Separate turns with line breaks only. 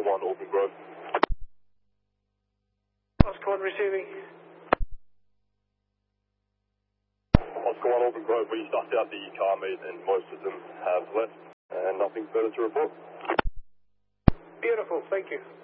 1, Open Grove.
Oscar 1 receiving.
Oscar 1, Open Grove, we sussed out the car meet and most of them have left and nothing further to report.
Beautiful, thank you.